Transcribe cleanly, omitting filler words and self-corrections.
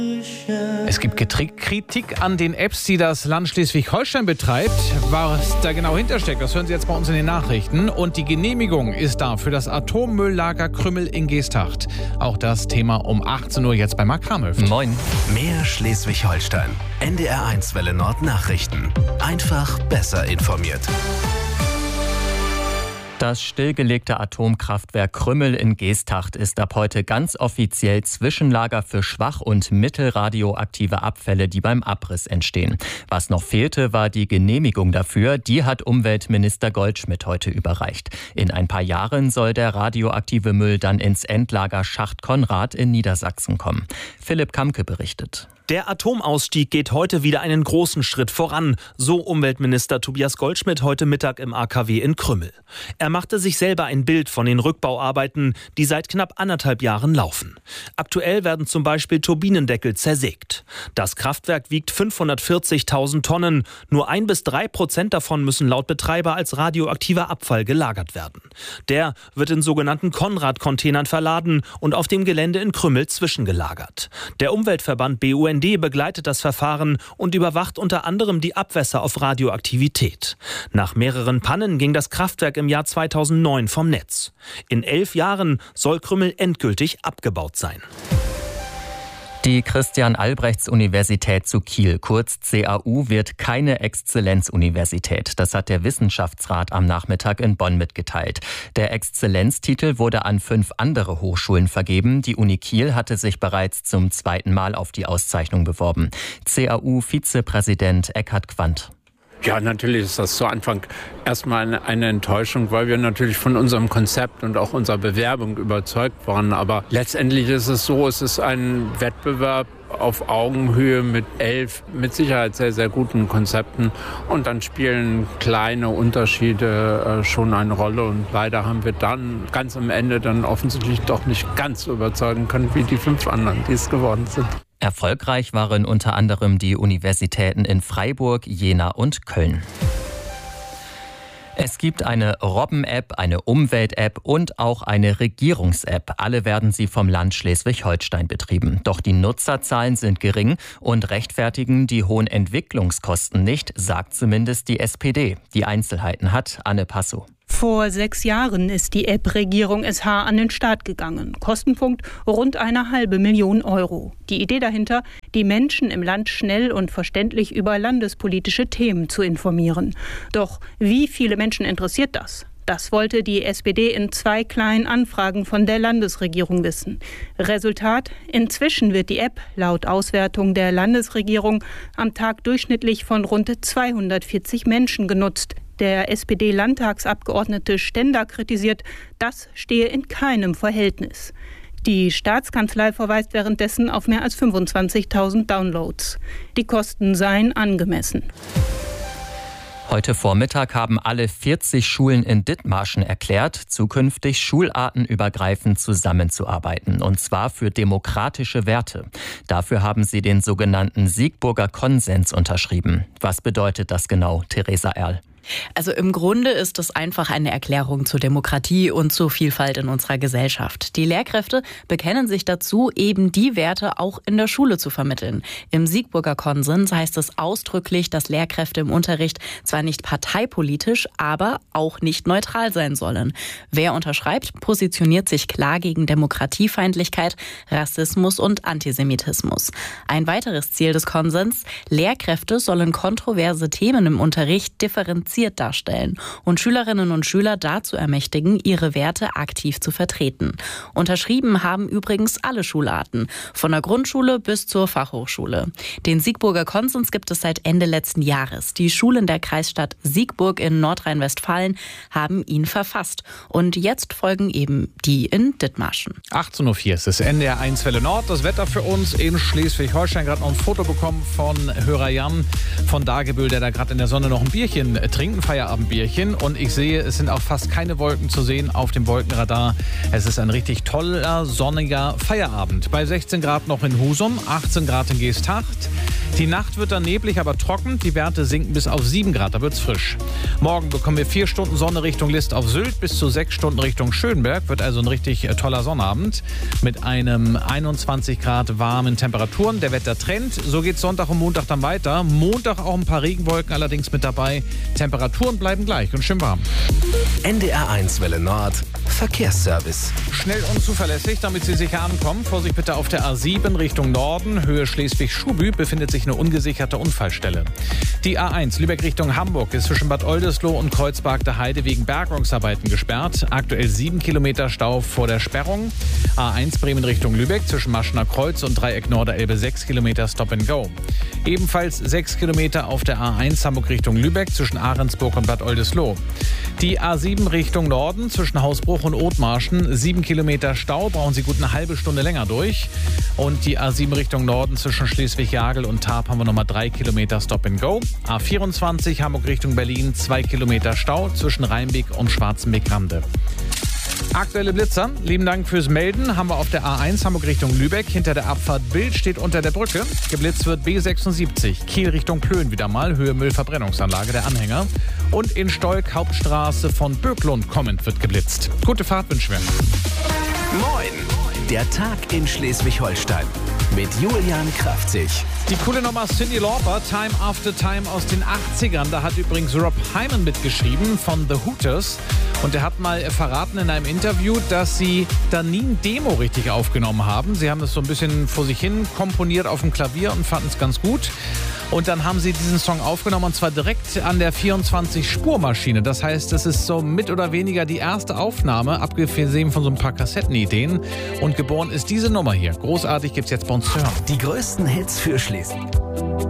Es gibt Kritik an den Apps, die das Land Schleswig-Holstein betreibt. Was da genau hintersteckt, das hören Sie jetzt bei uns in den Nachrichten. Und die Genehmigung ist da für das Atommülllager Krümmel in Geesthacht. Auch das Thema um 18 Uhr jetzt bei Marc Kramhöft. Moin. Mehr Schleswig-Holstein. NDR1 Welle Nord Nachrichten. Einfach besser informiert. Das stillgelegte Atomkraftwerk Krümmel in Geesthacht ist ab heute ganz offiziell Zwischenlager für schwach- und mittelradioaktive Abfälle, die beim Abriss entstehen. Was noch fehlte, war die Genehmigung dafür. Die hat Umweltminister Goldschmidt heute überreicht. In ein paar Jahren soll der radioaktive Müll dann ins Endlager Schacht Konrad in Niedersachsen kommen. Philipp Kamke berichtet. Der Atomausstieg geht heute wieder einen großen Schritt voran, so Umweltminister Tobias Goldschmidt heute Mittag im AKW in Krümmel. Er machte sich selber ein Bild von den Rückbauarbeiten, die seit knapp 1,5 Jahren laufen. Aktuell werden zum Beispiel Turbinendeckel zersägt. Das Kraftwerk wiegt 540.000 Tonnen. Nur 1-3% davon müssen laut Betreiber als radioaktiver Abfall gelagert werden. Der wird in sogenannten Konrad-Containern verladen und auf dem Gelände in Krümmel zwischengelagert. Der Umweltverband BUND begleitet das Verfahren und überwacht unter anderem die Abwässer auf Radioaktivität. Nach mehreren Pannen ging das Kraftwerk im Jahr 2009 vom Netz. In 11 Jahren soll Krümmel endgültig abgebaut sein. Die Christian-Albrechts-Universität zu Kiel, kurz CAU, wird keine Exzellenzuniversität. Das hat der Wissenschaftsrat am Nachmittag in Bonn mitgeteilt. Der Exzellenztitel wurde an 5 andere Hochschulen vergeben. Die Uni Kiel hatte sich bereits zum 2. Mal auf die Auszeichnung beworben. CAU-Vizepräsident Eckhard Quandt. Ja, natürlich ist das zu Anfang erstmal eine Enttäuschung, weil wir natürlich von unserem Konzept und auch unserer Bewerbung überzeugt waren. Aber letztendlich ist es so, es ist ein Wettbewerb auf Augenhöhe mit 11 mit Sicherheit sehr, sehr guten Konzepten. Und dann spielen kleine Unterschiede schon eine Rolle. Und leider haben wir dann ganz am Ende dann offensichtlich doch nicht ganz so überzeugen können wie die 5 anderen, die es geworden sind. Erfolgreich waren unter anderem die Universitäten in Freiburg, Jena und Köln. Es gibt eine Robben-App, eine Umwelt-App und auch eine Regierungs-App. Alle werden sie vom Land Schleswig-Holstein betrieben. Doch die Nutzerzahlen sind gering und rechtfertigen die hohen Entwicklungskosten nicht, sagt zumindest die SPD. Die Einzelheiten hat Anne Passow. Vor 6 Jahren ist die App Regierung SH an den Start gegangen. Kostenpunkt rund 500.000 Euro. Die Idee dahinter, die Menschen im Land schnell und verständlich über landespolitische Themen zu informieren. Doch wie viele Menschen interessiert das? Das wollte die SPD in 2 kleinen Anfragen von der Landesregierung wissen. Resultat: Inzwischen wird die App laut Auswertung der Landesregierung am Tag durchschnittlich von rund 240 Menschen genutzt. Der SPD-Landtagsabgeordnete Stender kritisiert, das stehe in keinem Verhältnis. Die Staatskanzlei verweist währenddessen auf mehr als 25.000 Downloads. Die Kosten seien angemessen. Heute Vormittag haben alle 40 Schulen in Dithmarschen erklärt, zukünftig schulartenübergreifend zusammenzuarbeiten, und zwar für demokratische Werte. Dafür haben sie den sogenannten Siegburger Konsens unterschrieben. Was bedeutet das genau, Theresa Erl? Also im Grunde ist es einfach eine Erklärung zur Demokratie und zur Vielfalt in unserer Gesellschaft. Die Lehrkräfte bekennen sich dazu, eben die Werte auch in der Schule zu vermitteln. Im Siegburger Konsens heißt es ausdrücklich, dass Lehrkräfte im Unterricht zwar nicht parteipolitisch, aber auch nicht neutral sein sollen. Wer unterschreibt, positioniert sich klar gegen Demokratiefeindlichkeit, Rassismus und Antisemitismus. Ein weiteres Ziel des Konsens: Lehrkräfte sollen kontroverse Themen im Unterricht differenziert darstellen und Schülerinnen und Schüler dazu ermächtigen, ihre Werte aktiv zu vertreten. Unterschrieben haben übrigens alle Schularten, von der Grundschule bis zur Fachhochschule. Den Siegburger Konsens gibt es seit Ende letzten Jahres. Die Schulen der Kreisstadt Siegburg in Nordrhein-Westfalen haben ihn verfasst. Und jetzt folgen eben die in Dithmarschen. 18.04 Uhr ist es NDR1 Welle Nord. Das Wetter für uns in Schleswig-Holstein. Gerade noch ein Foto bekommen von Hörer Jan von Dagebüll, der da gerade in der Sonne noch ein Bierchen trinkt. trinken Feierabendbierchen und ich sehe, es sind auch fast keine Wolken zu sehen auf dem Wolkenradar. Es ist ein richtig toller, sonniger Feierabend. Bei 16 Grad noch in Husum, 18 Grad in Geesthacht. Die Nacht wird dann neblig, aber trocken. Die Werte sinken bis auf 7 Grad, da wird's frisch. Morgen bekommen wir 4 Stunden Sonne Richtung List auf Sylt, bis zu 6 Stunden Richtung Schönberg. Wird also ein richtig toller Sonnabend mit einem 21 Grad warmen Temperaturen. Der Wettertrend, so geht's Sonntag und Montag dann weiter. Montag auch ein paar Regenwolken allerdings mit dabei. Temperaturen bleiben gleich und schön warm. NDR1 Welle Nord, Verkehrsservice. Schnell und zuverlässig, damit Sie sicher ankommen. Vorsicht bitte auf der A7 Richtung Norden, Höhe Schleswig-Schubü, befindet sich eine ungesicherte Unfallstelle. Die A1 Lübeck Richtung Hamburg ist zwischen Bad Oldesloe und Kreuzberg der Heide wegen Bergungsarbeiten gesperrt. Aktuell 7 Kilometer Stau vor der Sperrung. A1 Bremen Richtung Lübeck zwischen Maschener Kreuz und Dreieck Norderelbe 6 Kilometer Stop and Go. Ebenfalls 6 Kilometer auf der A1 Hamburg Richtung Lübeck zwischen Ahrensburg und Bad Oldesloe. Die A7 Richtung Norden zwischen Hausbruch und Othmarschen 7 Kilometer Stau, brauchen Sie gut eine halbe Stunde länger durch. Und die A7 Richtung Norden zwischen Schleswig-Jagel und Tarp haben wir nochmal 3 Kilometer Stop and Go. A24 Hamburg Richtung Berlin 2 Kilometer Stau zwischen Rheinbeck und Schwarzenbeck-Rande. Aktuelle Blitzer, lieben Dank fürs Melden, haben wir auf der A1 Hamburg Richtung Lübeck. Hinter der Abfahrt Bild steht unter der Brücke. Geblitzt wird B76, Kiel Richtung Plön wieder mal, Höhe Müllverbrennungsanlage, der Anhänger. Und in Stolk, Hauptstraße von Böklund kommend wird geblitzt. Gute Fahrt wünschen wir. Moin, der Tag in Schleswig-Holstein mit Julian Kraftzig. Die coole Nummer Cyndi Lauper, Time After Time aus den 80ern. Da hat übrigens Rob Hyman mitgeschrieben von The Hooters. Und er hat mal verraten in einem Interview, dass sie da nie ein Demo richtig aufgenommen haben. Sie haben das so ein bisschen vor sich hin komponiert auf dem Klavier und fanden es ganz gut. Und dann haben sie diesen Song aufgenommen und zwar direkt an der 24-Spur-Maschine. Das heißt, das ist so mit oder weniger die erste Aufnahme, abgesehen von so ein paar Kassettenideen. Und geboren ist diese Nummer hier. Großartig, gibt's jetzt bei uns zu hören. Die größten Hits für Schleswig.